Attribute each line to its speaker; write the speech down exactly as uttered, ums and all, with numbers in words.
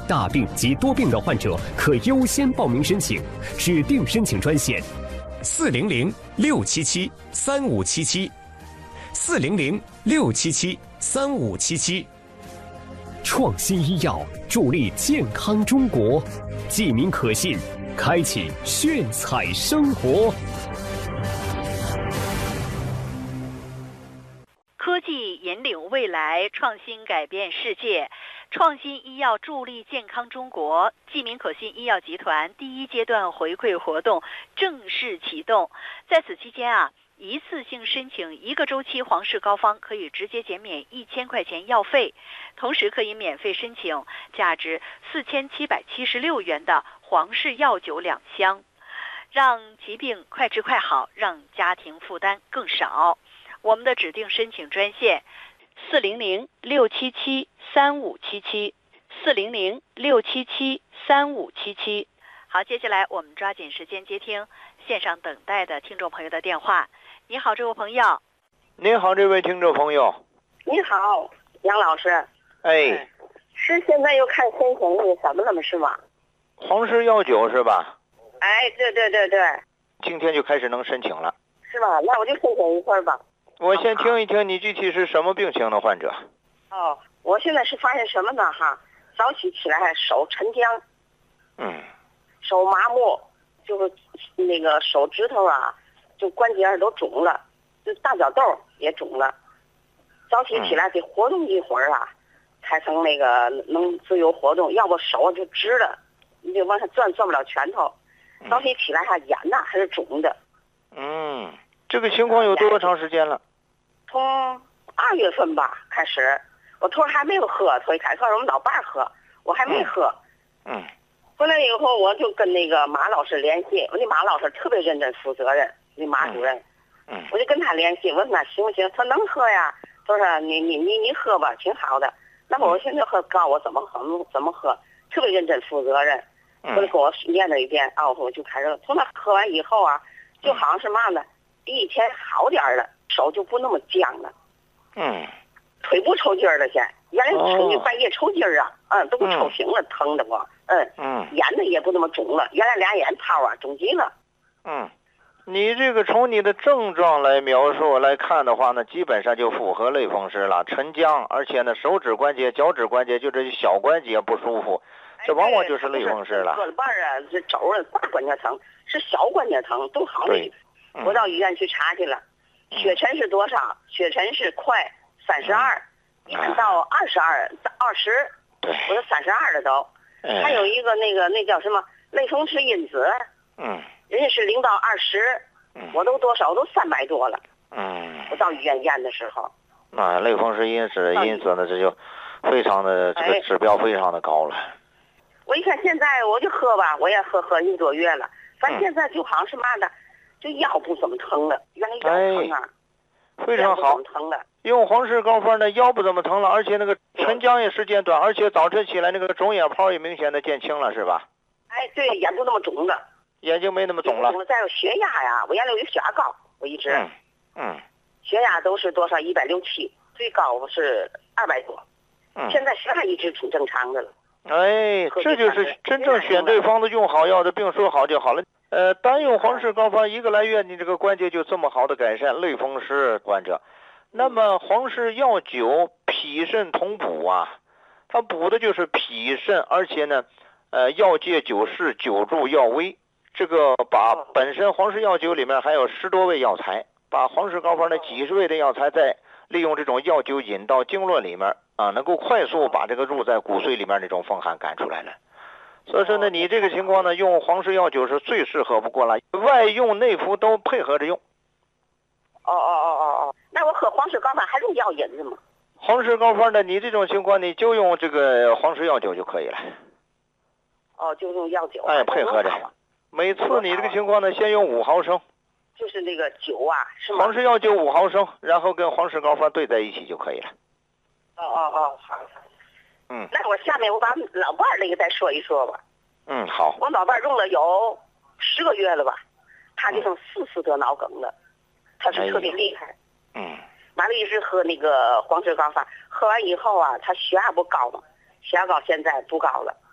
Speaker 1: 大病及多病的患者可优先报名申请，指定申请专线：四零零六七七三五七七，四零零六七七三五七七。创新医药助力健康中国，记名可信，开启炫彩生活。
Speaker 2: 科技引领未来，创新改变世界。创新医药助力健康中国，记名可信医药集团第一阶段回馈活动正式启动。在此期间啊，一次性申请一个周期皇氏膏方可以直接减免一千块钱药费，同时可以免费申请价值四千七百七十六元的皇氏药酒两箱，让疾病快治快好，让家庭负担更少。我们的指定申请专线：四零零六七七三五七七，四零零六七七三五七七。好，接下来我们抓紧时间接听线上等待的听众朋友的电话。你好，这位朋友。
Speaker 3: 您好，这位听众朋友。
Speaker 4: 你好，杨老师。
Speaker 3: 哎，
Speaker 4: 是现在又看申请那个什么了吗？是吗？
Speaker 3: 皇氏药酒是吧？
Speaker 4: 哎，对对对对。
Speaker 3: 今天就开始能申请了。
Speaker 4: 是吧？那我就申请一会儿吧。
Speaker 3: 我先听一听你具体是什么病情的患者。
Speaker 4: 哦，我现在是发现什么呢？哈，早起起来手沉僵，
Speaker 3: 嗯，
Speaker 4: 手麻木，就是那个手指头啊，就关节都肿了，就大脚豆也肿了。早起起来得活动一会儿啊，才成那个能自由活动，要不手就直了，你就往下转转不了拳头。早起起来还眼呐还是肿的。
Speaker 3: 嗯，这个情况有多长时间了？
Speaker 4: 从二月份吧开始，我头还没有喝，头一开始我们老伴喝，我还没喝。
Speaker 3: 嗯。
Speaker 4: 回来以后我就跟那个马老师联系，我那马老师特别认真负责任，那马主任。
Speaker 3: 嗯。
Speaker 4: 我就跟他联系，我问他行不行，他能喝呀。他说你你你你喝吧，挺好的。那么我现在喝，告诉我怎么喝怎么喝，特别认真负责任。我就给我念了一遍，啊，我就开始从他喝完以后啊，就好像是嘛呢，比以前好点了，手就不那么僵了。
Speaker 3: 嗯。
Speaker 4: 腿不抽筋儿了，现在原来抽筋半夜抽筋儿啊，嗯，都给抽醒了，疼的我，嗯嗯，眼呢也不那么肿了，原来俩眼泡啊肿极了。
Speaker 3: 嗯。你这个从你的症状来描述来看的话呢，基本上就符合类风湿了，沉僵，而且呢手指关节、脚趾关节就这小关节不舒服，这往往就是类风湿了。
Speaker 4: 胳膊啊，这肘啊，大关节疼，是小关节疼都好了。我到医院去查去了，血沉是多少？血沉是快三十二，压到二十二到二十，我都三十二了都。还有一个那个那叫什么类风湿因子，
Speaker 3: 嗯。
Speaker 4: 人家是零到二十，我都多少？我都三百多了。
Speaker 3: 嗯，
Speaker 4: 我到医院验的时候，
Speaker 3: 啊，类风湿因子因子呢，这就非常的这个指标非常的高了。
Speaker 4: 我一看现在我就喝吧，我也喝喝一个多月了，反正现在就好像是嘛的，就腰不怎么疼了，原来腰疼啊，
Speaker 3: 非常好，
Speaker 4: 疼了。
Speaker 3: 用皇氏膏方呢，腰不怎么疼了，而且那个沉僵也时间短，而且早晨起来那个肿眼泡也明显的减轻了，是吧？
Speaker 4: 哎，对，眼不那么肿了。
Speaker 3: 眼睛没那么肿了。
Speaker 4: 再有血压呀，我原来有血压高，我一直，
Speaker 3: 嗯，嗯，
Speaker 4: 血压都是多少一百六七，最高是二百多，嗯，现在血压一直挺正常的了。
Speaker 3: 哎，这就是真正选对方子，用好药的，病说好就好了。呃，单用皇氏膏方一个来月，你这个关节就这么好的改善，类风湿患者。那么皇氏药酒脾肾同补啊，它补的就是脾肾，而且呢，呃，药借酒势，久助药微。这个把本身皇氏药酒里面还有十多味药材，把皇氏膏方的几十味的药材再利用这种药酒引到经络里面啊，能够快速把这个入在骨髓里面那种风寒赶出来了。所以说呢，你这个情况呢，用皇氏药酒是最适合不过了，外用内服都配合着用。
Speaker 4: 哦哦哦哦哦，那我喝皇氏膏方还用药引子吗？
Speaker 3: 皇氏膏方呢，你这种情况你就用这个皇氏药酒就可以了。
Speaker 4: 哦，就用药酒。
Speaker 3: 哎，配合着。每次你这个情况呢，先用五毫升，
Speaker 4: 就是那个酒啊，是吗？
Speaker 3: 皇氏药酒五毫升，然后跟皇氏膏方兑在一起就可以了。
Speaker 4: 哦哦哦，好。嗯，那我下面我把老伴儿那个再说一说吧。
Speaker 3: 嗯，好。
Speaker 4: 我老伴儿用了有十个月了吧，他就剩四次得脑梗了，他是特别厉害。
Speaker 3: 嗯。
Speaker 4: 完了，一直喝那个皇氏膏方，喝完以后啊，他血压不高嘛，血压高现在不高了。